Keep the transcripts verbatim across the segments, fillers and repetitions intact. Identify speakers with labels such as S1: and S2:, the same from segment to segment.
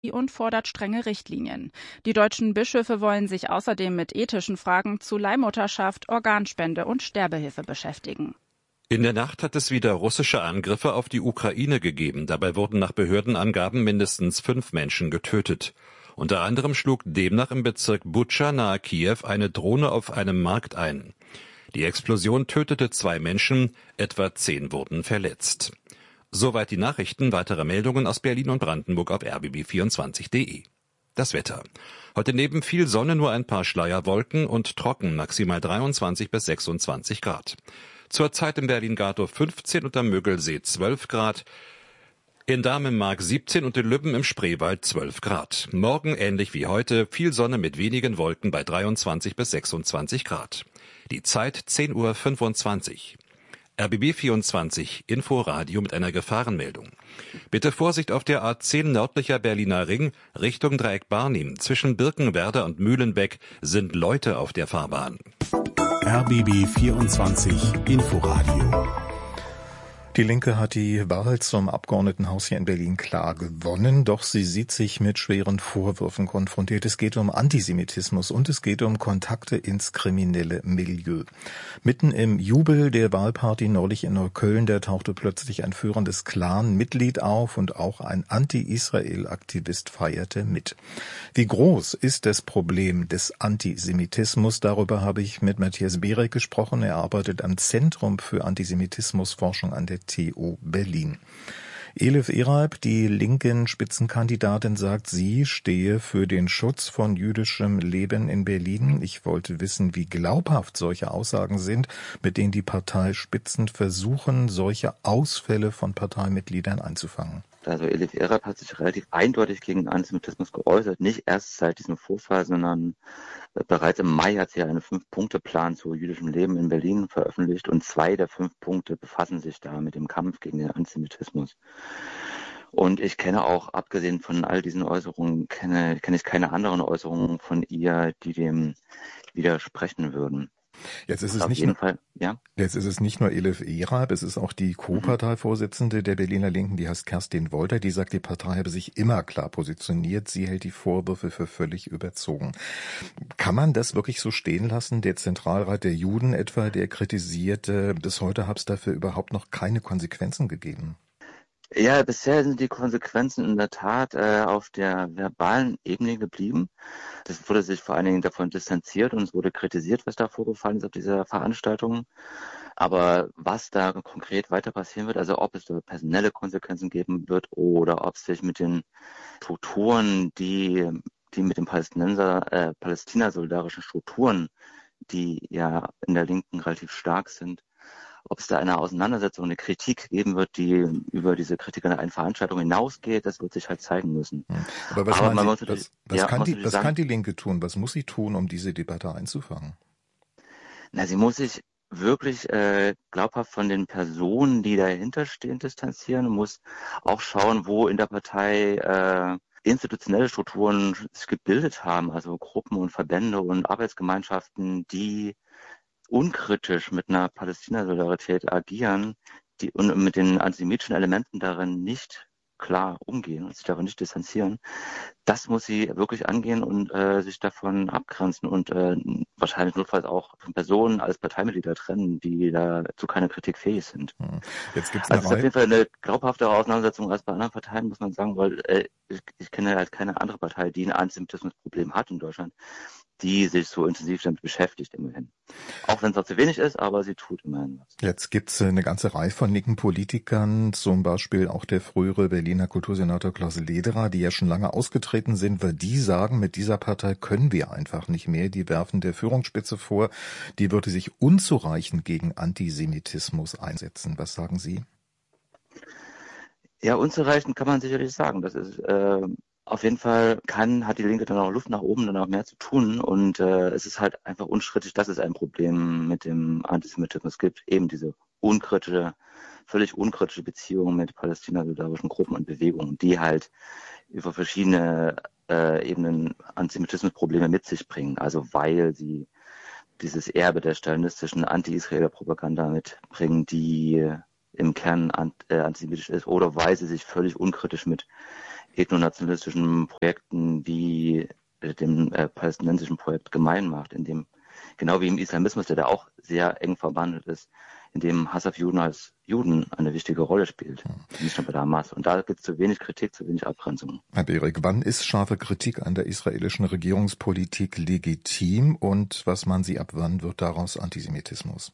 S1: und fordert strenge Richtlinien. Die deutschen Bischöfe wollen sich außerdem mit ethischen Fragen zu Leihmutterschaft, Organspende und Sterbehilfe beschäftigen.
S2: In der Nacht hat es wieder russische Angriffe auf die Ukraine gegeben. Dabei wurden nach Behördenangaben mindestens fünf Menschen getötet. Unter anderem schlug demnach im Bezirk Butscha nahe Kiew eine Drohne auf einem Markt ein. Die Explosion tötete zwei Menschen, etwa zehn wurden verletzt. Soweit die Nachrichten. Weitere Meldungen aus Berlin und Brandenburg auf r b b vierundzwanzig punkt d e. Das Wetter. Heute neben viel Sonne nur ein paar Schleierwolken und trocken, maximal dreiundzwanzig bis sechsundzwanzig Grad. Zurzeit in Berlin-Gatow fünfzehn und am Müggelsee zwölf Grad. In Dahmenmark siebzehn und in Lübben im Spreewald zwölf Grad. Morgen ähnlich wie heute, viel Sonne mit wenigen Wolken bei dreiundzwanzig bis sechsundzwanzig Grad. Die Zeit zehn Uhr fünfundzwanzig. R B B vierundzwanzig, Inforadio mit einer Gefahrenmeldung. Bitte Vorsicht auf der A zehn nördlicher Berliner Ring Richtung Dreieck Barnim. Zwischen Birkenwerder und Mühlenbeck sind Leute auf der Fahrbahn.
S3: R B B vierundzwanzig, Inforadio. Die Linke hat die Wahl zum Abgeordnetenhaus hier in Berlin klar gewonnen, doch sie sieht sich mit schweren Vorwürfen konfrontiert. Es geht um Antisemitismus und es geht um Kontakte ins kriminelle Milieu. Mitten im Jubel der Wahlparty neulich in Neukölln, da tauchte plötzlich ein führendes Clan-Mitglied auf und auch ein Anti-Israel-Aktivist feierte mit. Wie groß ist das Problem des Antisemitismus? Darüber habe ich mit Matthias Berek gesprochen. Er arbeitet am Zentrum für Antisemitismusforschung an der T U Berlin. Elif Eralp, die linken Spitzenkandidatin, sagt, sie stehe für den Schutz von jüdischem Leben in Berlin. Ich wollte wissen, wie glaubhaft solche Aussagen sind, mit denen die Parteispitzen versuchen, solche Ausfälle von Parteimitgliedern einzufangen.
S4: Also Elif Eralp hat sich relativ eindeutig gegen Antisemitismus geäußert, nicht erst seit diesem Vorfall, sondern bereits im Mai hat sie einen Fünf-Punkte-Plan zu jüdischem Leben in Berlin veröffentlicht und zwei der fünf Punkte befassen sich da mit dem Kampf gegen den Antisemitismus. Und ich kenne auch, abgesehen von all diesen Äußerungen, kenne, kenne ich keine anderen Äußerungen von ihr, die dem widersprechen würden.
S3: Jetzt ist es nicht nur,
S4: Fall, ja.
S3: Jetzt ist es nicht nur Elif Eralp, es ist auch die Co-Parteivorsitzende der Berliner Linken, die heißt Kerstin Wolter, die sagt, die Partei habe sich immer klar positioniert. Sie hält die Vorwürfe für völlig überzogen. Kann man das wirklich so stehen lassen? Der Zentralrat der Juden etwa, der kritisierte, bis heute habe es dafür überhaupt noch keine Konsequenzen gegeben.
S4: Ja, bisher sind die Konsequenzen in der Tat äh, auf der verbalen Ebene geblieben. Das wurde sich vor allen Dingen davon distanziert und es wurde kritisiert, was da vorgefallen ist auf dieser Veranstaltung. Aber was da konkret weiter passieren wird, also ob es da personelle Konsequenzen geben wird oder ob es sich mit den Strukturen, die, die mit den Palästinenser, äh, Palästina-solidarischen Strukturen, die ja in der Linken relativ stark sind, ob es da eine Auseinandersetzung, eine Kritik geben wird, die über diese Kritik an einer Veranstaltung hinausgeht, das wird sich halt zeigen müssen.
S3: Aber was, Aber man Sie, was, was,
S4: ja,
S3: kann, die, was kann die Linke tun? Was muss sie tun, um diese Debatte einzufangen?
S4: Na, sie muss sich wirklich äh, glaubhaft von den Personen, die dahinter stehen, distanzieren, muss auch schauen, wo in der Partei äh, institutionelle Strukturen sich gebildet haben, also Gruppen und Verbände und Arbeitsgemeinschaften, die unkritisch mit einer Palästina-Solidarität agieren, die und mit den antisemitischen Elementen darin nicht klar umgehen und sich darin nicht distanzieren. Das muss sie wirklich angehen und äh, sich davon abgrenzen und äh, wahrscheinlich notfalls auch von Personen als Parteimitglieder trennen, die dazu keine Kritik fähig sind.
S3: Jetzt gibt's
S4: also es ist auf jeden Fall eine glaubhaftere Auseinandersetzung als bei anderen Parteien, muss man sagen, weil äh, ich, ich kenne halt keine andere Partei, die ein Antisemitismusproblem hat in Deutschland, die sich so intensiv damit beschäftigt immerhin. Auch wenn es noch zu wenig ist, aber sie tut immerhin was.
S3: Jetzt gibt's eine ganze Reihe von linken Politikern, zum Beispiel auch der frühere Berliner Kultursenator Klaus Lederer, die ja schon lange ausgetreten sind, weil die sagen, mit dieser Partei können wir einfach nicht mehr. Die werfen der Führungsspitze vor, die würde sich unzureichend gegen Antisemitismus einsetzen. Was sagen Sie?
S4: Ja, unzureichend kann man sicherlich sagen. Das ist äh, auf jeden Fall kann, hat die Linke dann auch Luft nach oben, dann auch mehr zu tun. Und äh, es ist halt einfach unstrittig, dass es ein Problem mit dem Antisemitismus gibt. Eben diese unkritische, völlig unkritische Beziehung mit palästina-solidarischen Gruppen und Bewegungen, die halt über verschiedene äh, Ebenen Antisemitismusprobleme mit sich bringen. Also weil sie dieses Erbe der stalinistischen Anti-Israeler Propaganda mitbringen, die im Kern ant, äh, antisemitisch ist, oder weil sie sich völlig unkritisch mit ethnonationalistischen Projekten wie dem äh, palästinensischen Projekt gemein macht, in dem, genau wie im Islamismus, der da auch sehr eng verbandelt ist, in dem Hass auf Juden als Juden eine wichtige Rolle spielt, nicht nur bei der Hamas. Und da gibt es zu wenig Kritik, zu wenig Abgrenzung.
S3: Herr Berik, wann ist scharfe Kritik an der israelischen Regierungspolitik legitim und was meinen Sie, ab wann wird daraus Antisemitismus?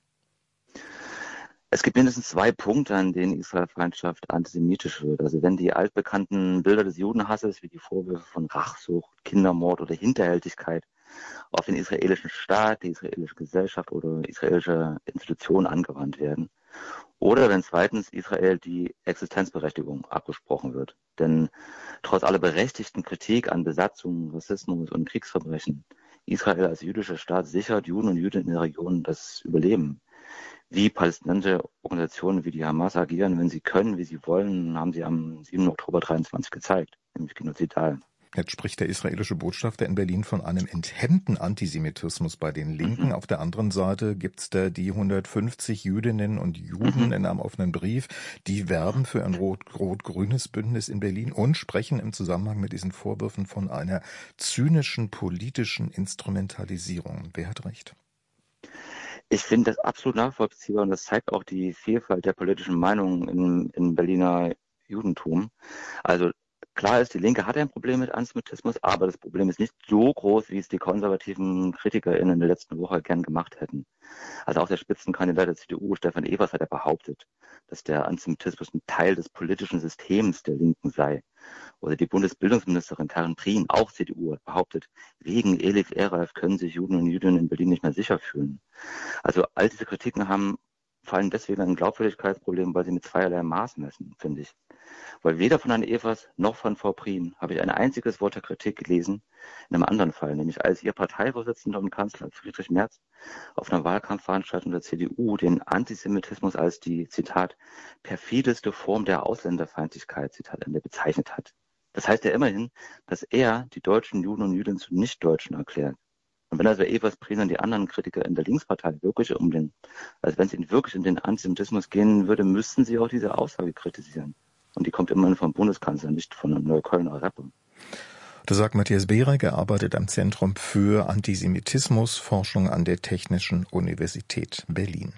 S4: Es gibt mindestens zwei Punkte, an denen Israelfeindschaft antisemitisch wird. Also wenn die altbekannten Bilder des Judenhasses, wie die Vorwürfe von Rachsucht, Kindermord oder Hinterhältigkeit auf den israelischen Staat, die israelische Gesellschaft oder israelische Institutionen angewandt werden. Oder wenn zweitens Israel die Existenzberechtigung abgesprochen wird. Denn trotz aller berechtigten Kritik an Besatzung, Rassismus und Kriegsverbrechen, Israel als jüdischer Staat sichert Juden und Jüdinnen in der Region das Überleben. Wie palästinensische Organisationen wie die Hamas agieren, wenn sie können, wie sie wollen, haben sie am siebten Oktober dreiundzwanzig gezeigt, nämlich genozidal.
S3: Jetzt spricht der israelische Botschafter in Berlin von einem enthemmten Antisemitismus bei den Linken. Mhm. Auf der anderen Seite gibt's da die hundertfünfzig Jüdinnen und Juden mhm. in einem offenen Brief, die werben für ein rot-rot-grünes Bündnis in Berlin und sprechen im Zusammenhang mit diesen Vorwürfen von einer zynischen politischen Instrumentalisierung. Wer hat recht?
S4: Ich finde das absolut nachvollziehbar und das zeigt auch die Vielfalt der politischen Meinungen im, im Berliner Judentum. Also klar ist, die Linke hat ein Problem mit Antisemitismus, aber das Problem ist nicht so groß, wie es die konservativen KritikerInnen in der letzten Woche gern gemacht hätten. Also auch der Spitzenkandidat der C D U, Stefan Evers, hat ja behauptet, dass der Antisemitismus ein Teil des politischen Systems der Linken sei. Oder die Bundesbildungsministerin Karin Prien, auch C D U, hat behauptet, wegen Elif Eref können sich Juden und Jüdinnen in Berlin nicht mehr sicher fühlen. Also all diese Kritiken haben vor allem deswegen ein Glaubwürdigkeitsproblem, weil sie mit zweierlei Maß messen, finde ich. Weil weder von Herrn Evers noch von Frau Prien habe ich ein einziges Wort der Kritik gelesen in einem anderen Fall, nämlich als ihr Parteivorsitzender und Kanzler Friedrich Merz auf einer Wahlkampfveranstaltung der C D U den Antisemitismus als die, Zitat, perfideste Form der Ausländerfeindlichkeit, Zitat Ende, bezeichnet hat. Das heißt ja immerhin, dass er die deutschen Juden und Jüdinnen zu Nichtdeutschen erklärt. Und wenn also Evers, Prien und die anderen Kritiker in der Linkspartei wirklich um den, also wenn es ihnen wirklich um den Antisemitismus gehen würde, müssten sie auch diese Aussage kritisieren. Und die kommt immerhin vom Bundeskanzler, nicht von einem Neuköllner Rapper.
S3: Das sagt Matthias Berik, er arbeitet am Zentrum für Antisemitismusforschung an der Technischen Universität Berlin.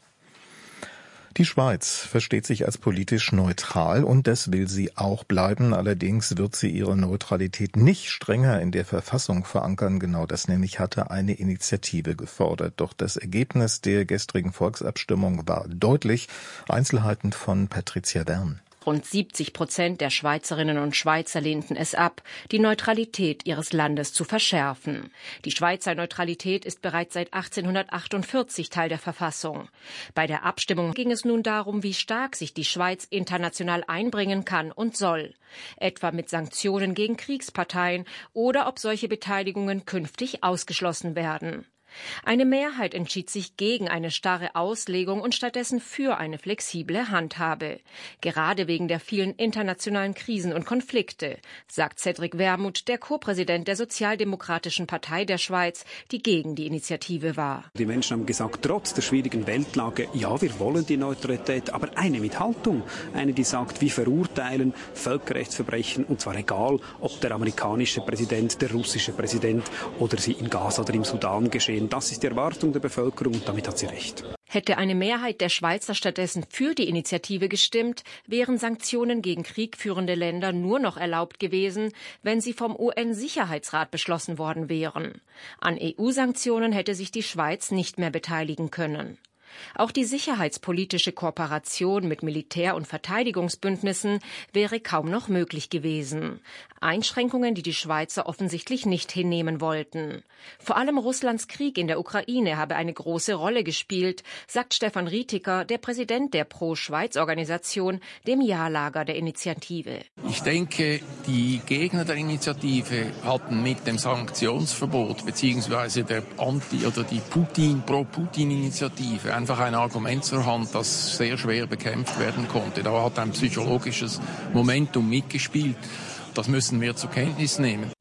S3: Die Schweiz versteht sich als politisch neutral und das will sie auch bleiben. Allerdings wird sie ihre Neutralität nicht strenger in der Verfassung verankern. Genau das nämlich hatte eine Initiative gefordert. Doch das Ergebnis der gestrigen Volksabstimmung war deutlich. Einzelheiten von Patricia Wern.
S5: Rund siebzig Prozent der Schweizerinnen und Schweizer lehnten es ab, die Neutralität ihres Landes zu verschärfen. Die Schweizer Neutralität ist bereits seit achtzehnhundertachtundvierzig Teil der Verfassung. Bei der Abstimmung ging es nun darum, wie stark sich die Schweiz international einbringen kann und soll, etwa mit Sanktionen gegen Kriegsparteien oder ob solche Beteiligungen künftig ausgeschlossen werden. Eine Mehrheit entschied sich gegen eine starre Auslegung und stattdessen für eine flexible Handhabe. Gerade wegen der vielen internationalen Krisen und Konflikte, sagt Cedric Wermuth, der Co-Präsident der Sozialdemokratischen Partei der Schweiz, die gegen die Initiative war.
S6: Die Menschen haben gesagt, trotz der schwierigen Weltlage, ja, wir wollen die Neutralität, aber eine mit Haltung. Eine, die sagt, wir verurteilen Völkerrechtsverbrechen, und zwar egal, ob der amerikanische Präsident, der russische Präsident oder sie in Gaza oder im Sudan geschehen. Das ist die Erwartung der Bevölkerung und damit hat sie recht.
S5: Hätte eine Mehrheit der Schweizer stattdessen für die Initiative gestimmt, wären Sanktionen gegen kriegführende Länder nur noch erlaubt gewesen, wenn sie vom U N-Sicherheitsrat beschlossen worden wären. An E U-Sanktionen hätte sich die Schweiz nicht mehr beteiligen können. Auch die sicherheitspolitische Kooperation mit Militär- und Verteidigungsbündnissen wäre kaum noch möglich gewesen. Einschränkungen, die die Schweizer offensichtlich nicht hinnehmen wollten. Vor allem Russlands Krieg in der Ukraine habe eine große Rolle gespielt, sagt Stefan Rietiker, der Präsident der Pro-Schweiz-Organisation, dem Ja-Lager der Initiative.
S7: Ich denke, die Gegner der Initiative hatten mit dem Sanktionsverbot bzw. der Anti- oder die Putin, Pro-Putin-Initiative einfach ein Argument zur Hand, das sehr schwer bekämpft werden konnte. Da hat ein psychologisches Momentum mitgespielt. Das müssen wir zur Kenntnis nehmen.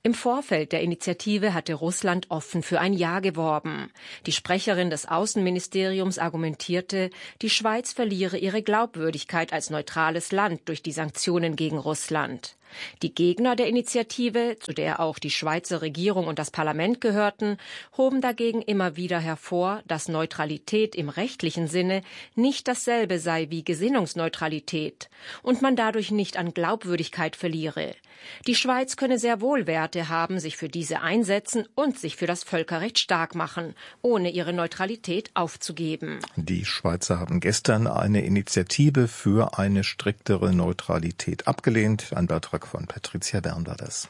S5: Im Vorfeld der Initiative hatte Russland offen für ein Ja geworben. Die Sprecherin des Außenministeriums argumentierte, die Schweiz verliere ihre Glaubwürdigkeit als neutrales Land durch die Sanktionen gegen Russland. Die Gegner der Initiative, zu der auch die Schweizer Regierung und das Parlament gehörten, hoben dagegen immer wieder hervor, dass Neutralität im rechtlichen Sinne nicht dasselbe sei wie Gesinnungsneutralität und man dadurch nicht an Glaubwürdigkeit verliere. Die Schweiz könne sehr wohl Werte haben, sich für diese einsetzen und sich für das Völkerrecht stark machen, ohne ihre Neutralität aufzugeben.
S3: Die Schweizer haben gestern eine Initiative für eine striktere Neutralität abgelehnt. Ein Beitrag von Patricia Bern war das.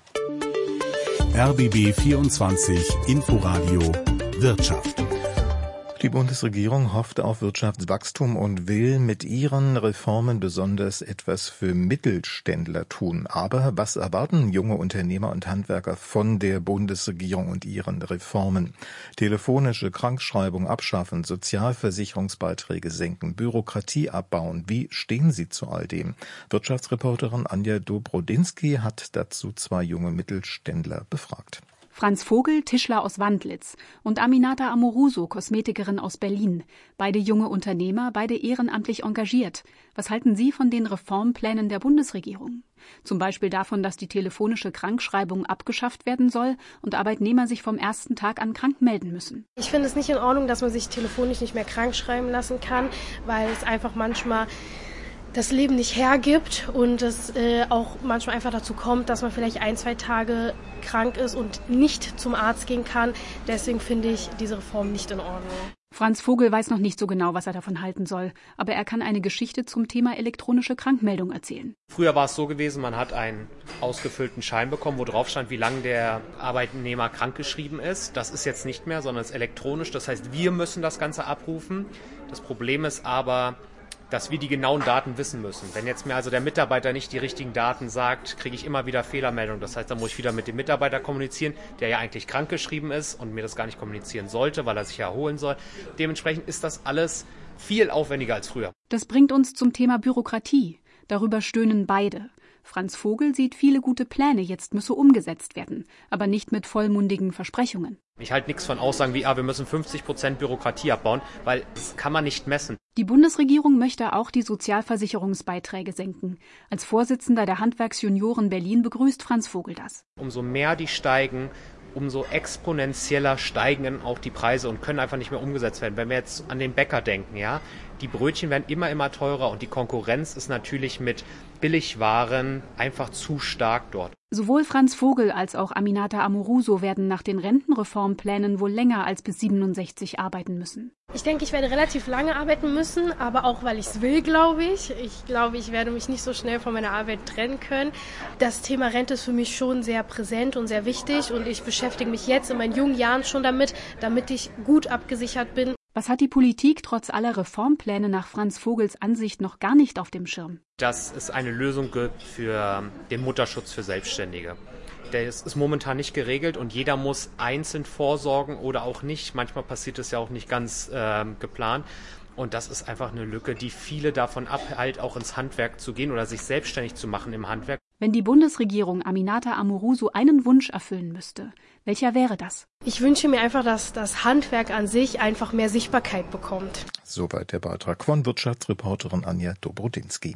S8: R B B vierundzwanzig Inforadio Wirtschaft.
S3: Die Bundesregierung hofft auf Wirtschaftswachstum und will mit ihren Reformen besonders etwas für Mittelständler tun. Aber was erwarten junge Unternehmer und Handwerker von der Bundesregierung und ihren Reformen? Telefonische Krankschreibung abschaffen, Sozialversicherungsbeiträge senken, Bürokratie abbauen. Wie stehen Sie zu all dem? Wirtschaftsreporterin Anja Dobrodinsky hat dazu zwei junge Mittelständler befragt.
S9: Franz Vogel, Tischler aus Wandlitz, und Aminata Amoruso, Kosmetikerin aus Berlin. Beide junge Unternehmer, beide ehrenamtlich engagiert. Was halten Sie von den Reformplänen der Bundesregierung? Zum Beispiel davon, dass die telefonische Krankschreibung abgeschafft werden soll und Arbeitnehmer sich vom ersten Tag an krank melden müssen.
S10: Ich finde es nicht in Ordnung, dass man sich telefonisch nicht mehr krank schreiben lassen kann, weil es einfach manchmal das Leben nicht hergibt und es äh, auch manchmal einfach dazu kommt, dass man vielleicht ein, zwei Tage krank ist und nicht zum Arzt gehen kann. Deswegen finde ich diese Reform nicht in Ordnung.
S9: Franz Vogel weiß noch nicht so genau, was er davon halten soll, aber er kann eine Geschichte zum Thema elektronische Krankmeldung erzählen.
S11: Früher war es so gewesen, man hat einen ausgefüllten Schein bekommen, wo drauf stand, wie lange der Arbeitnehmer krankgeschrieben ist. Das ist jetzt nicht mehr, sondern es ist elektronisch. Das heißt, wir müssen das Ganze abrufen. Das Problem ist aber, dass wir die genauen Daten wissen müssen. Wenn jetzt mir also der Mitarbeiter nicht die richtigen Daten sagt, kriege ich immer wieder Fehlermeldungen. Das heißt, dann muss ich wieder mit dem Mitarbeiter kommunizieren, der ja eigentlich krankgeschrieben ist und mir das gar nicht kommunizieren sollte, weil er sich ja erholen soll. Dementsprechend ist das alles viel aufwendiger als früher.
S9: Das bringt uns zum Thema Bürokratie. Darüber stöhnen beide. Franz Vogel sieht viele gute Pläne, jetzt müsse umgesetzt werden, aber nicht mit vollmundigen Versprechungen.
S11: Ich halte nichts von Aussagen wie, ah, wir müssen fünfzig Prozent Bürokratie abbauen, weil das kann man nicht messen.
S9: Die Bundesregierung möchte auch die Sozialversicherungsbeiträge senken. Als Vorsitzender der Handwerksjunioren Berlin begrüßt Franz Vogel das.
S11: Umso mehr die steigen, umso exponentieller steigen auch die Preise und können einfach nicht mehr umgesetzt werden. Wenn wir jetzt an den Bäcker denken, ja, die Brötchen werden immer, immer teurer und die Konkurrenz ist natürlich mit Billigwaren einfach zu stark dort.
S9: Sowohl Franz Vogel als auch Aminata Amoruso werden nach den Rentenreformplänen wohl länger als bis siebenundsechzig arbeiten müssen.
S10: Ich denke, ich werde relativ lange arbeiten müssen, aber auch, weil ich es will, glaube ich. Ich glaube, ich werde mich nicht so schnell von meiner Arbeit trennen können. Das Thema Rente ist für mich schon sehr präsent und sehr wichtig und ich beschäftige mich jetzt in meinen jungen Jahren schon damit, damit ich gut abgesichert bin.
S9: Was hat die Politik trotz aller Reformpläne nach Franz Vogels Ansicht noch gar nicht auf dem Schirm?
S11: Dass es eine Lösung gibt für den Mutterschutz für Selbstständige. Der ist momentan nicht geregelt und jeder muss einzeln vorsorgen oder auch nicht. Manchmal passiert es ja auch nicht ganz äh, geplant. Und das ist einfach eine Lücke, die viele davon abhält, auch ins Handwerk zu gehen oder sich selbstständig zu machen im Handwerk.
S9: Wenn die Bundesregierung Aminata Amoruso einen Wunsch erfüllen müsste, welcher wäre das?
S10: Ich wünsche mir einfach, dass das Handwerk an sich einfach mehr Sichtbarkeit bekommt.
S3: Soweit der Beitrag von Wirtschaftsreporterin Anja Dobrodinsky.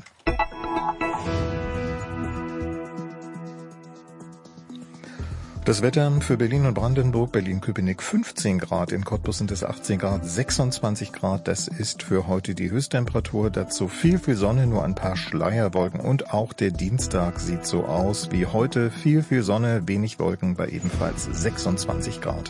S3: Das Wetter für Berlin und Brandenburg, Berlin-Köpenick fünfzehn Grad, in Cottbus sind es achtzehn Grad, sechsundzwanzig Grad, das ist für heute die Höchsttemperatur. Dazu viel, viel Sonne, nur ein paar Schleierwolken und auch der Dienstag sieht so aus wie heute. Viel, viel Sonne, wenig Wolken bei ebenfalls sechsundzwanzig Grad.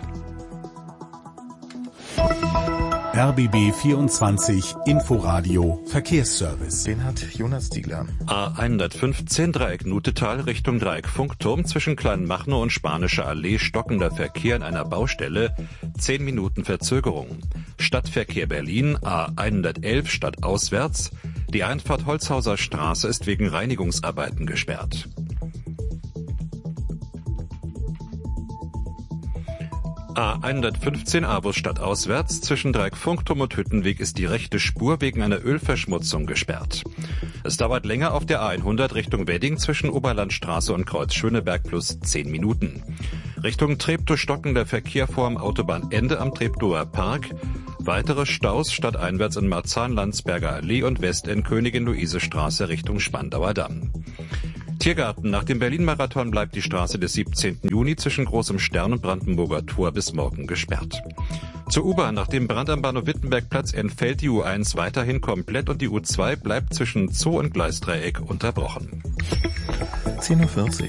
S8: R B B vierundzwanzig Inforadio Verkehrsservice.
S3: Den hat Jonas Dieler.
S2: A hundertfünfzehn Dreieck Nutetal Richtung Dreieck Funkturm zwischen Kleinmachnow und Spanischer Allee stockender Verkehr in einer Baustelle. Zehn Minuten Verzögerung. Stadtverkehr Berlin A hundertelf stadtauswärts. Die Einfahrt Holzhauser Straße ist wegen Reinigungsarbeiten gesperrt. A hundertfünfzehn Avus stadtauswärts zwischen Dreieck-Funkturm und Hüttenweg ist die rechte Spur wegen einer Ölverschmutzung gesperrt. Es dauert länger auf der A hundert Richtung Wedding zwischen Oberlandstraße und Kreuz Schöneberg plus zehn Minuten. Richtung Treptow stockender Verkehr vor dem Autobahnende am Treptower Park. Weitere Staus stadteinwärts in Marzahn, Landsberger Allee und Westend Königin-Luise-Straße Richtung Spandauer Damm. Tiergarten. Nach dem Berlin-Marathon bleibt die Straße des siebzehnten Juni zwischen Großem Stern und Brandenburger Tor bis morgen gesperrt. Zur U-Bahn. Nach dem Brand am Bahnhof Wittenbergplatz entfällt die U eins weiterhin komplett und die U zwei bleibt zwischen Zoo und Gleisdreieck unterbrochen.
S3: zehn Uhr vierzig.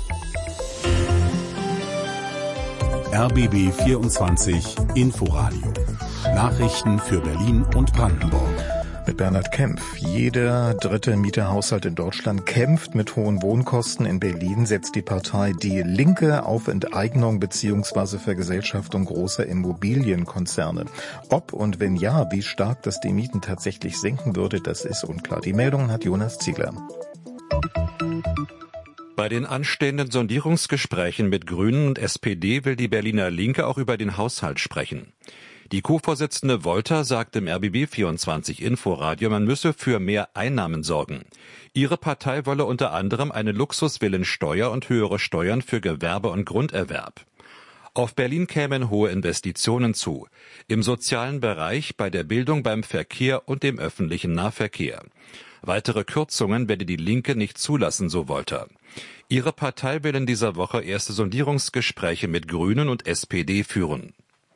S8: R B B vierundzwanzig Inforadio. Nachrichten für Berlin und Brandenburg.
S3: Mit Bernhard Kempf. Jeder dritte Mieterhaushalt in Deutschland kämpft mit hohen Wohnkosten. In Berlin setzt die Partei Die Linke auf Enteignung bzw. Vergesellschaftung großer Immobilienkonzerne. Ob und wenn ja, wie stark das die Mieten tatsächlich senken würde, das ist unklar. Die Meldung hat Jonas Ziegler.
S2: Bei den anstehenden Sondierungsgesprächen mit Grünen und S P D will die Berliner Linke auch über den Haushalt sprechen. Die Co-Vorsitzende Wolter sagt im R B B vierundzwanzig Inforadio, man müsse für mehr Einnahmen sorgen. Ihre Partei wolle unter anderem eine Luxusvillensteuer und höhere Steuern für Gewerbe und Grunderwerb. Auf Berlin kämen hohe Investitionen zu. Im sozialen Bereich, bei der Bildung, beim Verkehr und dem öffentlichen Nahverkehr. Weitere Kürzungen werde die Linke nicht zulassen, so Wolter. Ihre Partei will in dieser Woche erste Sondierungsgespräche mit Grünen und S P D führen.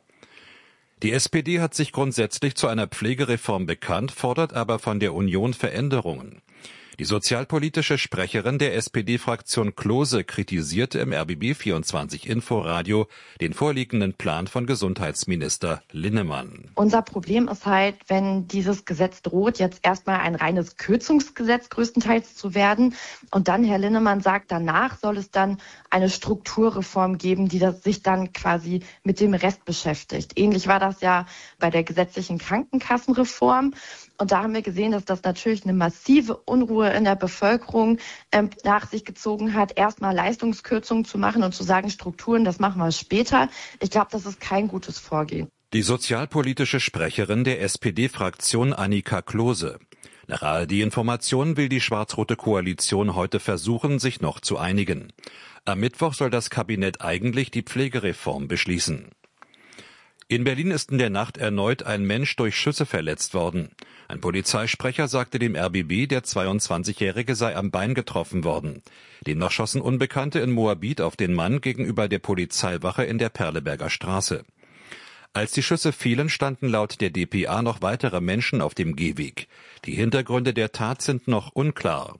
S2: Die S P D hat sich grundsätzlich zu einer Pflegereform bekannt, fordert aber von der Union Veränderungen. Die sozialpolitische Sprecherin der S P D-Fraktion Klose kritisierte im R B B vierundzwanzig Inforadio den vorliegenden Plan von Gesundheitsminister Linnemann.
S12: Unser Problem ist halt, wenn dieses Gesetz droht, jetzt erstmal ein reines Kürzungsgesetz größtenteils zu werden. Und dann, Herr Linnemann sagt, danach soll es dann eine Strukturreform geben, die das sich dann quasi mit dem Rest beschäftigt. Ähnlich war das ja bei der gesetzlichen Krankenkassenreform. Und da haben wir gesehen, dass das natürlich eine massive Unruhe in der Bevölkerung ähm, nach sich gezogen hat, erstmal Leistungskürzungen zu machen und zu sagen, Strukturen, das machen wir später. Ich glaube, das ist kein gutes Vorgehen.
S2: Die sozialpolitische Sprecherin der S P D-Fraktion Annika Klose. Nach A R D-Informationen will die schwarz-rote Koalition heute versuchen, sich noch zu einigen. Am Mittwoch soll das Kabinett eigentlich die Pflegereform beschließen. In Berlin ist in der Nacht erneut ein Mensch durch Schüsse verletzt worden. Ein Polizeisprecher sagte dem R B B, der zweiundzwanzigjährige sei am Bein getroffen worden. Demnach schossen Unbekannte in Moabit auf den Mann gegenüber der Polizeiwache in der Perleberger Straße. Als die Schüsse fielen, standen laut der D P A noch weitere Menschen auf dem Gehweg. Die Hintergründe der Tat sind noch unklar.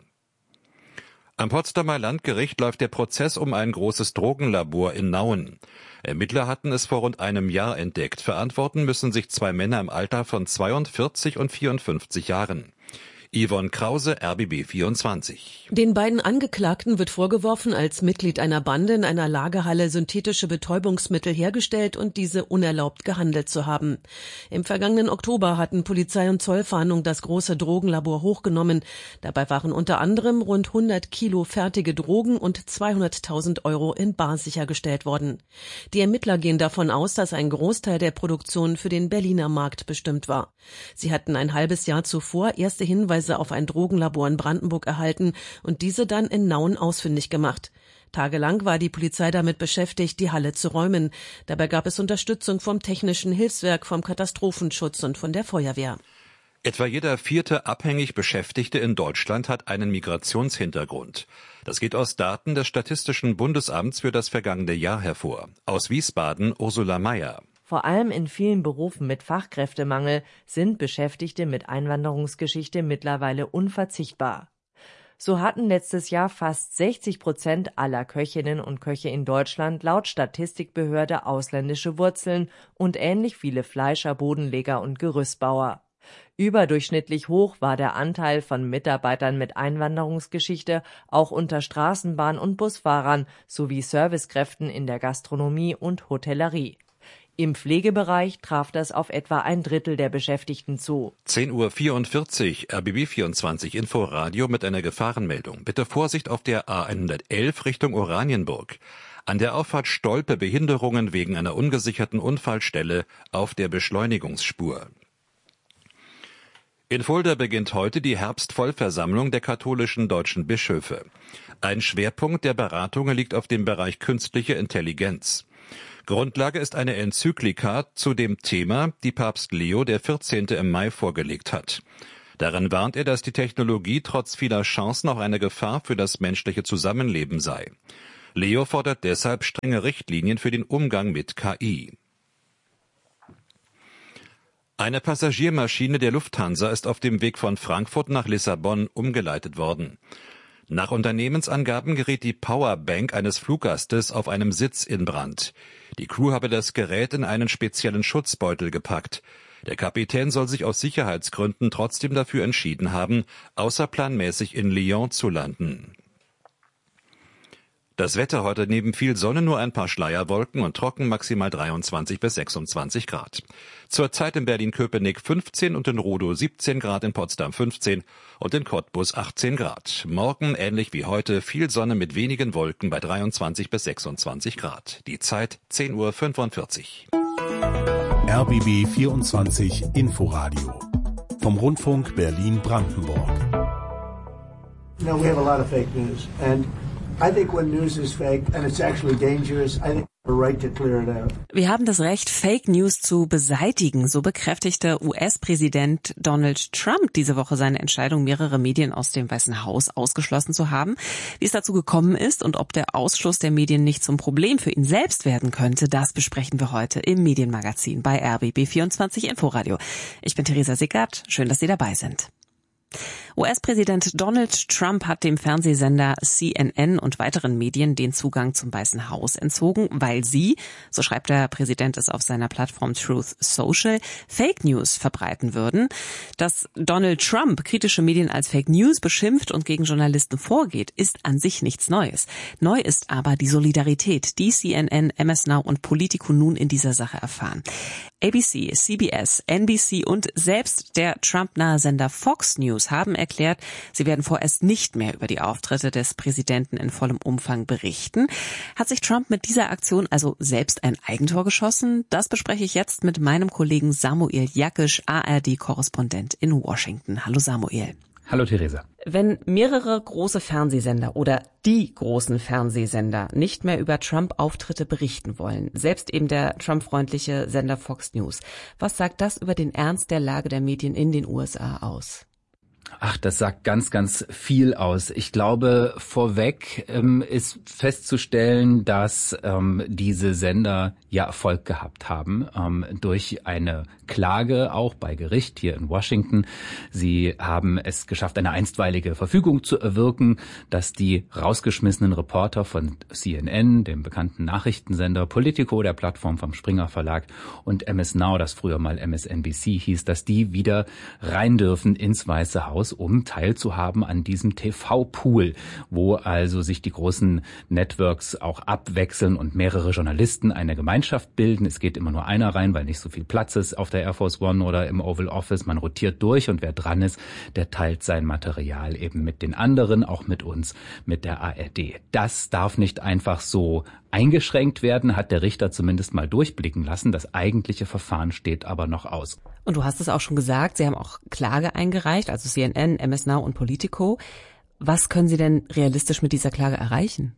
S2: Am Potsdamer Landgericht läuft der Prozess um ein großes Drogenlabor in Nauen. Ermittler hatten es vor rund einem Jahr entdeckt. Verantworten müssen sich zwei Männer im Alter von zweiundvierzig und vierundfünfzig Jahren. Yvonne Krause, R B B vierundzwanzig.
S13: Den beiden Angeklagten wird vorgeworfen, als Mitglied einer Bande in einer Lagerhalle synthetische Betäubungsmittel hergestellt und diese unerlaubt gehandelt zu haben. Im vergangenen Oktober hatten Polizei und Zollfahndung das große Drogenlabor hochgenommen. Dabei waren unter anderem rund hundert Kilo fertige Drogen und zweihunderttausend Euro in bar sichergestellt worden. Die Ermittler gehen davon aus, dass ein Großteil der Produktion für den Berliner Markt bestimmt war. Sie hatten ein halbes Jahr zuvor erste Hinweise auf ein Drogenlabor in Brandenburg erhalten und diese dann in Nauen ausfindig gemacht. Tagelang war die Polizei damit beschäftigt, die Halle zu räumen. Dabei gab es Unterstützung vom Technischen Hilfswerk, vom Katastrophenschutz und von der Feuerwehr.
S2: Etwa jeder vierte abhängig Beschäftigte in Deutschland hat einen Migrationshintergrund. Das geht aus Daten des Statistischen Bundesamts für das vergangene Jahr hervor. Aus Wiesbaden Ursula Mayer.
S14: Vor allem in vielen Berufen mit Fachkräftemangel sind Beschäftigte mit Einwanderungsgeschichte mittlerweile unverzichtbar. So hatten letztes Jahr fast sechzig Prozent aller Köchinnen und Köche in Deutschland laut Statistikbehörde ausländische Wurzeln und ähnlich viele Fleischer, Bodenleger und Gerüstbauer. Überdurchschnittlich hoch war der Anteil von Mitarbeitern mit Einwanderungsgeschichte auch unter Straßenbahn- und Busfahrern sowie Servicekräften in der Gastronomie und Hotellerie. Im Pflegebereich traf das auf etwa ein Drittel der Beschäftigten zu.
S2: zehn Uhr vierundvierzig, R B B vierundzwanzig Inforadio mit einer Gefahrenmeldung. Bitte Vorsicht auf der A hundertelf Richtung Oranienburg. An der Auffahrt Stolpe Behinderungen wegen einer ungesicherten Unfallstelle auf der Beschleunigungsspur. In Fulda beginnt heute die Herbstvollversammlung der katholischen deutschen Bischöfe. Ein Schwerpunkt der Beratungen liegt auf dem Bereich künstliche Intelligenz. Grundlage ist eine Enzyklika zu dem Thema, die Papst Leo der vierzehnte im Mai vorgelegt hat. Darin warnt er, dass die Technologie trotz vieler Chancen auch eine Gefahr für das menschliche Zusammenleben sei. Leo fordert deshalb strenge Richtlinien für den Umgang mit K I. Eine Passagiermaschine der Lufthansa ist auf dem Weg von Frankfurt nach Lissabon umgeleitet worden. Nach Unternehmensangaben geriet die Powerbank eines Fluggastes auf einem Sitz in Brand. Die Crew habe das Gerät in einen speziellen Schutzbeutel gepackt. Der Kapitän soll sich aus Sicherheitsgründen trotzdem dafür entschieden haben, außerplanmäßig in Lyon zu landen. Das Wetter heute neben viel Sonne nur ein paar Schleierwolken und trocken, maximal dreiundzwanzig bis sechsundzwanzig Grad. Zurzeit in Berlin-Köpenick fünfzehn und in Rudow siebzehn Grad, in Potsdam fünfzehn und in Cottbus achtzehn Grad. Morgen ähnlich wie heute viel Sonne mit wenigen Wolken bei dreiundzwanzig bis sechsundzwanzig Grad. Die Zeit zehn Uhr fünfundvierzig.
S8: R B B vierundzwanzig Inforadio vom Rundfunk Berlin-Brandenburg.
S15: No, we have a lot of fake news and I think when news is fake and it's actually dangerous, I think we have a right to clear it out.
S16: Wir haben das Recht, Fake News zu beseitigen, so bekräftigte U S-Präsident Donald Trump diese Woche seine Entscheidung, mehrere Medien aus dem Weißen Haus ausgeschlossen zu haben. Wie es dazu gekommen ist und ob der Ausschluss der Medien nicht zum Problem für ihn selbst werden könnte, das besprechen wir heute im Medienmagazin bei R B B vierundzwanzig Inforadio. Ich bin Theresa Sickert, schön, dass Sie dabei sind. U S-Präsident Donald Trump hat dem Fernsehsender C N N und weiteren Medien den Zugang zum Weißen Haus entzogen, weil sie, so schreibt der Präsident es auf seiner Plattform Truth Social, Fake News verbreiten würden. Dass Donald Trump kritische Medien als Fake News beschimpft und gegen Journalisten vorgeht, ist an sich nichts Neues. Neu ist aber die Solidarität, die C N N, M S Now und Politico nun in dieser Sache erfahren. A B C, C B S, N B C und selbst der Trump-nahe Sender Fox News haben erklärt, sie werden vorerst nicht mehr über die Auftritte des Präsidenten in vollem Umfang berichten. Hat sich Trump mit dieser Aktion also selbst ein Eigentor geschossen? Das bespreche ich jetzt mit meinem Kollegen Samuel Jakisch, A R D-Korrespondent in Washington. Hallo Samuel.
S17: Hallo Theresa.
S16: Wenn mehrere große Fernsehsender oder die großen Fernsehsender nicht mehr über Trump-Auftritte berichten wollen, selbst eben der Trump-freundliche Sender Fox News, was sagt das über den Ernst der Lage der Medien in den U S A aus?
S17: Ach, das sagt ganz, ganz viel aus. Ich glaube, vorweg ähm, ist festzustellen, dass ähm, diese Sender ja Erfolg gehabt haben ähm, durch eine Klage, auch bei Gericht hier in Washington. Sie haben es geschafft, eine einstweilige Verfügung zu erwirken, dass die rausgeschmissenen Reporter von C N N, dem bekannten Nachrichtensender, Politico, der Plattform vom Springer Verlag, und M S Now, das früher mal M S N B C hieß, dass die wieder rein dürfen ins Weiße Haus, um teilzuhaben an diesem T V-Pool, wo also sich die großen Networks auch abwechseln und mehrere Journalisten eine Gemeinschaft bilden. Es geht immer nur einer rein, weil nicht so viel Platz ist auf der Air Force One oder im Oval Office. Man rotiert durch und wer dran ist, der teilt sein Material eben mit den anderen, auch mit uns, mit der A R D. Das darf nicht einfach so eingeschränkt werden, hat der Richter zumindest mal durchblicken lassen. Das eigentliche Verfahren steht aber noch aus.
S16: Und du hast es auch schon gesagt, Sie haben auch Klage eingereicht, also C N N, M S Now und Politico. Was können Sie denn realistisch mit dieser Klage erreichen?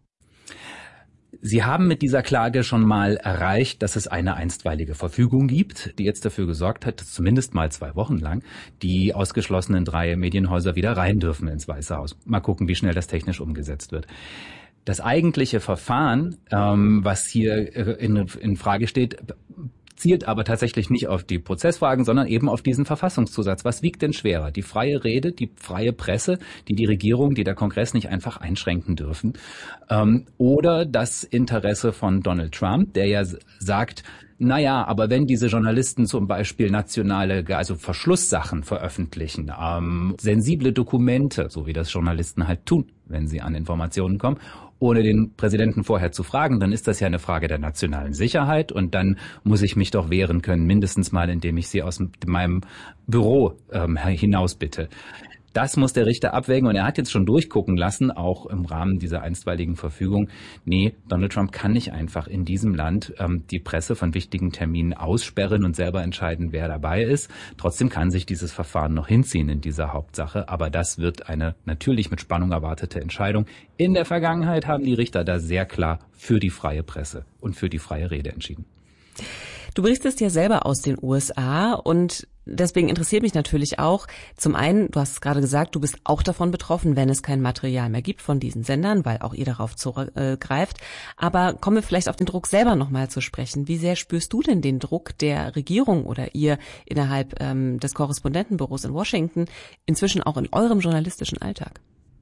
S17: Sie haben mit dieser Klage schon mal erreicht, dass es eine einstweilige Verfügung gibt, die jetzt dafür gesorgt hat, dass zumindest mal zwei Wochen lang die ausgeschlossenen drei Medienhäuser wieder rein dürfen ins Weiße Haus. Mal gucken, wie schnell das technisch umgesetzt wird. Das eigentliche Verfahren, ähm, was hier in, in Frage steht, zielt aber tatsächlich nicht auf die Prozessfragen, sondern eben auf diesen Verfassungszusatz. Was wiegt denn schwerer? Die freie Rede, die freie Presse, die die Regierung, die der Kongress nicht einfach einschränken dürfen, ähm, oder das Interesse von Donald Trump, der ja sagt, naja, aber wenn diese Journalisten zum Beispiel nationale, also Verschlusssachen veröffentlichen, ähm, sensible Dokumente, so wie das Journalisten halt tun, wenn sie an Informationen kommen, ohne den Präsidenten vorher zu fragen, dann ist das ja eine Frage der nationalen Sicherheit und dann muss ich mich doch wehren können, mindestens mal, indem ich sie aus meinem Büro ähm, hinaus bitte. Das muss der Richter abwägen und er hat jetzt schon durchgucken lassen, auch im Rahmen dieser einstweiligen Verfügung. Nee, Donald Trump kann nicht einfach in diesem Land ähm, die Presse von wichtigen Terminen aussperren und selber entscheiden, wer dabei ist. Trotzdem kann sich dieses Verfahren noch hinziehen in dieser Hauptsache, aber das wird eine natürlich mit Spannung erwartete Entscheidung. In der Vergangenheit haben die Richter da sehr klar für die freie Presse und für die freie Rede entschieden.
S16: Du berichtest ja selber aus den U S A und deswegen interessiert mich natürlich auch, zum einen, du hast es gerade gesagt, du bist auch davon betroffen, wenn es kein Material mehr gibt von diesen Sendern, weil auch ihr darauf zugreift. Aber kommen wir vielleicht auf den Druck selber nochmal zu sprechen. Wie sehr spürst du denn den Druck der Regierung oder ihr innerhalb ähm, des Korrespondentenbüros in Washington inzwischen auch in eurem journalistischen Alltag?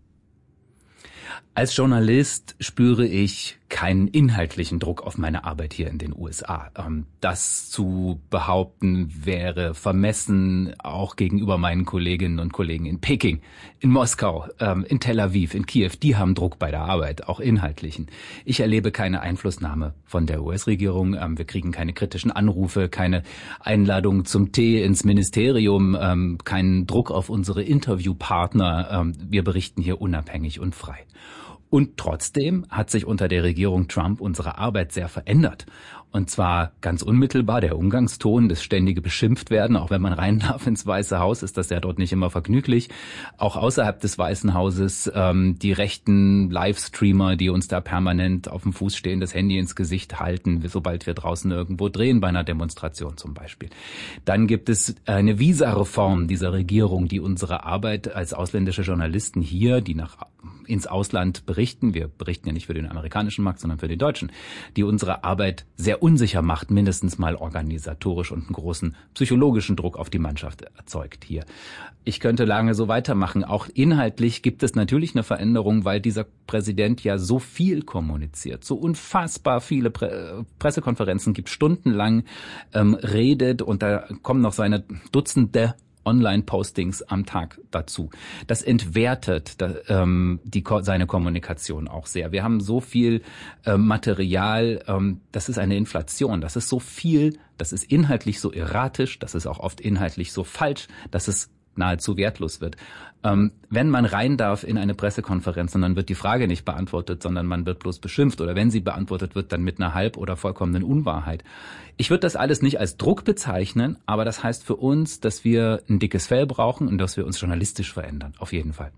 S17: Als Journalist spüre ich keinen inhaltlichen Druck auf meine Arbeit hier in den U S A. Das zu behaupten wäre vermessen, auch gegenüber meinen Kolleginnen und Kollegen in Peking, in Moskau, in Tel Aviv, in Kiew. Die haben Druck bei der Arbeit, auch inhaltlichen. Ich erlebe keine Einflussnahme von der U S-Regierung. Wir kriegen keine kritischen Anrufe, keine Einladungen zum Tee ins Ministerium, keinen Druck auf unsere Interviewpartner. Wir berichten hier unabhängig und frei. Und trotzdem hat sich unter der Regierung Trump unsere Arbeit sehr verändert. Und zwar ganz unmittelbar der Umgangston, das ständige Beschimpftwerden. Auch wenn man rein darf ins Weiße Haus, ist das ja dort nicht immer vergnüglich. Auch außerhalb des Weißen Hauses ähm, die rechten Livestreamer, die uns da permanent auf dem Fuß stehen, das Handy ins Gesicht halten, sobald wir draußen irgendwo drehen, bei einer Demonstration zum Beispiel. Dann gibt es eine Visareform dieser Regierung, die unsere Arbeit als ausländische Journalisten hier, die nach ins Ausland berichten, wir berichten ja nicht für den amerikanischen Markt, sondern für den deutschen, die unsere Arbeit sehr unsicher macht, mindestens mal organisatorisch und einen großen psychologischen Druck auf die Mannschaft erzeugt hier. Ich könnte lange so weitermachen. Auch inhaltlich gibt es natürlich eine Veränderung, weil dieser Präsident ja so viel kommuniziert, so unfassbar viele Pre- Pressekonferenzen gibt, stundenlang ähm, redet und da kommen noch seine Dutzende Online-Postings am Tag dazu. Das entwertet da, ähm, die, seine Kommunikation auch sehr. Wir haben so viel äh, Material, ähm, das ist eine Inflation, das ist so viel, das ist inhaltlich so erratisch, das ist auch oft inhaltlich so falsch, dass es nahezu wertlos wird. Ähm, wenn man rein darf in eine Pressekonferenz und dann wird die Frage nicht beantwortet, sondern man wird bloß beschimpft oder wenn sie beantwortet wird, dann mit einer halb- oder vollkommenen Unwahrheit. Ich würde das alles nicht als Druck bezeichnen, aber das heißt für uns, dass wir ein dickes Fell brauchen und dass wir uns journalistisch verändern, auf jeden Fall.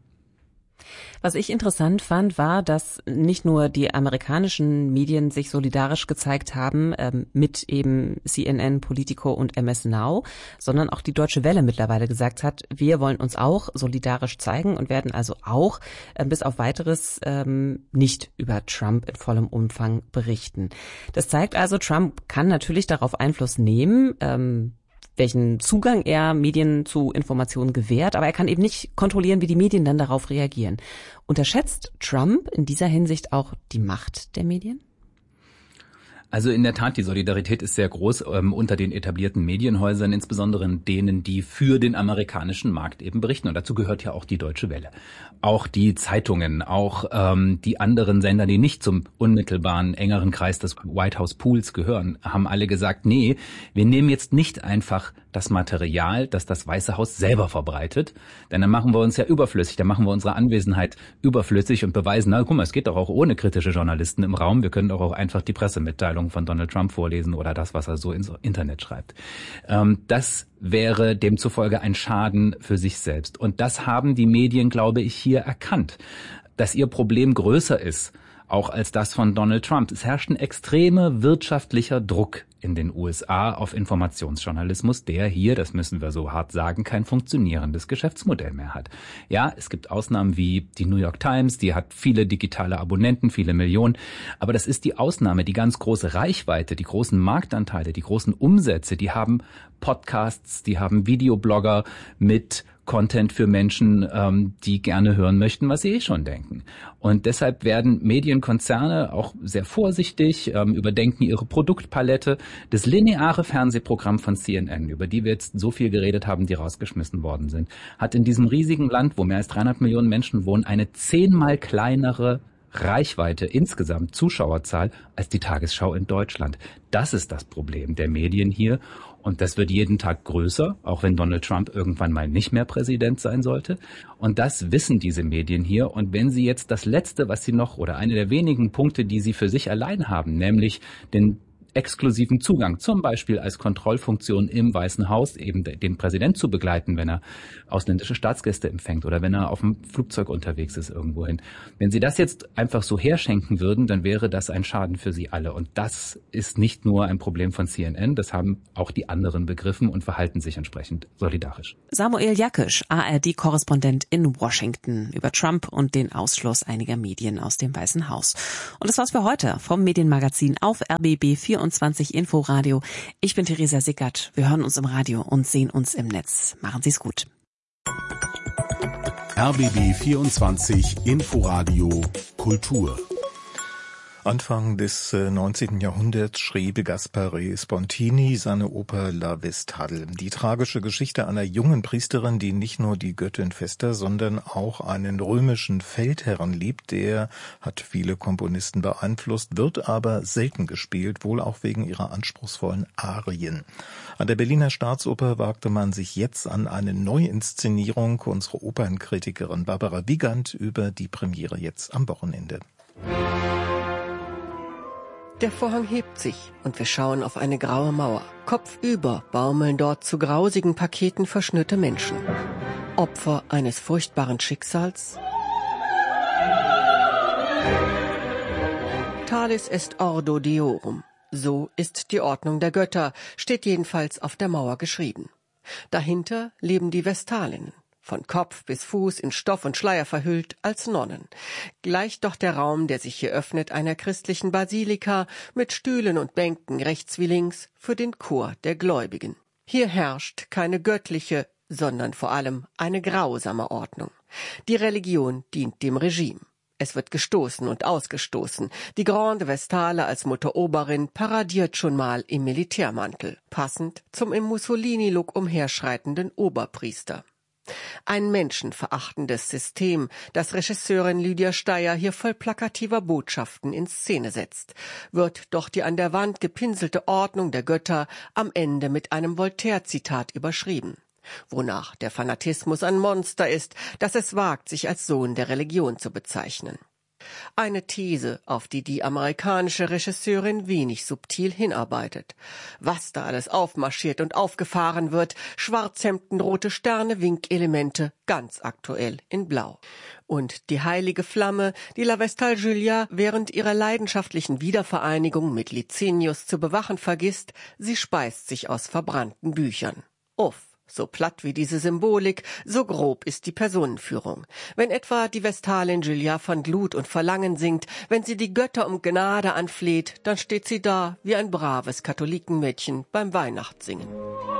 S16: Was ich interessant fand, war, dass nicht nur die amerikanischen Medien sich solidarisch gezeigt haben ähm, mit eben C N N, Politico und M S Now, sondern auch die Deutsche Welle mittlerweile gesagt hat, wir wollen uns auch solidarisch zeigen und werden also auch äh, bis auf Weiteres ähm, nicht über Trump in vollem Umfang berichten. Das zeigt also, Trump kann natürlich darauf Einfluss nehmen, ähm, welchen Zugang er Medien zu Informationen gewährt, aber er kann eben nicht kontrollieren, wie die Medien dann darauf reagieren. Unterschätzt Trump in dieser Hinsicht auch die Macht der Medien?
S17: Also in der Tat, die Solidarität ist sehr groß ähm, unter den etablierten Medienhäusern, insbesondere denen, die für den amerikanischen Markt eben berichten. Und dazu gehört ja auch die Deutsche Welle. Auch die Zeitungen, auch ähm, die anderen Sender, die nicht zum unmittelbaren, engeren Kreis des White House Pools gehören, haben alle gesagt, nee, wir nehmen jetzt nicht einfach das Material, das das Weiße Haus selber verbreitet, denn dann machen wir uns ja überflüssig, dann machen wir unsere Anwesenheit überflüssig und beweisen, na guck mal, es geht doch auch ohne kritische Journalisten im Raum, wir können doch auch einfach die Pressemitteilung von Donald Trump vorlesen oder das, was er so ins Internet schreibt. Ähm, das wäre demzufolge ein Schaden für sich selbst. Und das haben die Medien, glaube ich, hier erkannt, dass ihr Problem größer ist, auch als das von Donald Trump. Es herrscht ein extremer wirtschaftlicher Druck in den U S A auf Informationsjournalismus, der hier, das müssen wir so hart sagen, kein funktionierendes Geschäftsmodell mehr hat. Ja, es gibt Ausnahmen wie die New York Times, die hat viele digitale Abonnenten, viele Millionen, aber das ist die Ausnahme. Die ganz große Reichweite, die großen Marktanteile, die großen Umsätze, die haben Podcasts, die haben Videoblogger mit Content für Menschen, ähm, die gerne hören möchten, was sie eh schon denken. Und deshalb werden Medienkonzerne auch sehr vorsichtig, ähm, überdenken ihre Produktpalette. Das lineare Fernsehprogramm von C N N, über die wir jetzt so viel geredet haben, die rausgeschmissen worden sind, hat in diesem riesigen Land, wo mehr als dreihundert Millionen Menschen wohnen, eine zehnmal kleinere Reichweite, insgesamt Zuschauerzahl als die Tagesschau in Deutschland. Das ist das Problem der Medien hier. Und das wird jeden Tag größer, auch wenn Donald Trump irgendwann mal nicht mehr Präsident sein sollte. Und das wissen diese Medien hier. Und wenn sie jetzt das Letzte, was sie noch, oder eine der wenigen Punkte, die sie für sich allein haben, nämlich den exklusiven Zugang, zum Beispiel als Kontrollfunktion im Weißen Haus, eben den Präsident zu begleiten, wenn er ausländische Staatsgäste empfängt oder wenn er auf dem Flugzeug unterwegs ist irgendwohin. Wenn sie das jetzt einfach so herschenken würden, dann wäre das ein Schaden für sie alle. Und das ist nicht nur ein Problem von C N N, das haben auch die anderen begriffen und verhalten sich entsprechend solidarisch.
S16: Samuel Jakisch, A R D-Korrespondent in Washington, über Trump und den Ausschluss einiger Medien aus dem Weißen Haus. Und das war's für heute vom Medienmagazin auf R B B vierundzwanzig Inforadio. Ich bin Theresa Sickert. Wir hören uns im Radio und sehen uns im Netz. Machen Sie's gut.
S8: R B B vierundzwanzig Inforadio Kultur.
S3: Anfang des neunzehnten Jahrhunderts schrieb Gaspare Spontini seine Oper La Vestale. Die tragische Geschichte einer jungen Priesterin, die nicht nur die Göttin Vesta, sondern auch einen römischen Feldherren liebt. Der hat viele Komponisten beeinflusst, wird aber selten gespielt, wohl auch wegen ihrer anspruchsvollen Arien. An der Berliner Staatsoper wagte man sich jetzt an eine Neuinszenierung. Unsere Opernkritikerin Barbara Wiegand über die Premiere jetzt am Wochenende.
S18: Der Vorhang hebt sich und wir schauen auf eine graue Mauer. Kopfüber baumeln dort zu grausigen Paketen verschnürte Menschen. Opfer eines furchtbaren Schicksals? Talis est ordo deorum. So ist die Ordnung der Götter, steht jedenfalls auf der Mauer geschrieben. Dahinter leben die Vestalinnen. Von Kopf bis Fuß in Stoff und Schleier verhüllt, als Nonnen. Gleicht doch der Raum, der sich hier öffnet, einer christlichen Basilika mit Stühlen und Bänken rechts wie links für den Chor der Gläubigen. Hier herrscht keine göttliche, sondern vor allem eine grausame Ordnung. Die Religion dient dem Regime. Es wird gestoßen und ausgestoßen. Die Grande Vestale als Mutter-Oberin paradiert schon mal im Militärmantel, passend zum im Mussolini-Look umherschreitenden Oberpriester. Ein menschenverachtendes System, das Regisseurin Lydia Steyer hier voll plakativer Botschaften in Szene setzt, wird doch die an der Wand gepinselte Ordnung der Götter am Ende mit einem Voltaire-Zitat überschrieben, wonach der Fanatismus ein Monster ist, das es wagt, sich als Sohn der Religion zu bezeichnen. Eine These, auf die die amerikanische Regisseurin wenig subtil hinarbeitet. Was da alles aufmarschiert und aufgefahren wird, Schwarzhemden, rote Sterne, Winkelemente, ganz aktuell in Blau. Und die heilige Flamme, die La Vestale Julia während ihrer leidenschaftlichen Wiedervereinigung mit Licinius zu bewachen vergisst, sie speist sich aus verbrannten Büchern. Uff. So platt wie diese Symbolik, so grob ist die Personenführung. Wenn etwa die Vestalin Julia von Glut und Verlangen singt, wenn sie die Götter um Gnade anfleht, dann steht sie da wie ein braves Katholikenmädchen beim Weihnachtssingen.